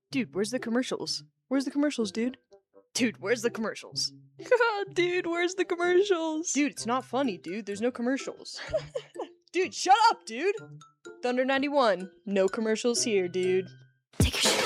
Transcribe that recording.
Dude, where's the commercials? Where's the commercials, dude? Dude, where's the commercials? Dude, where's the commercials? Dude, it's not funny, dude. There's no commercials. Dude, shut up, dude! Thunder 91, no commercials here, dude. Take your shoes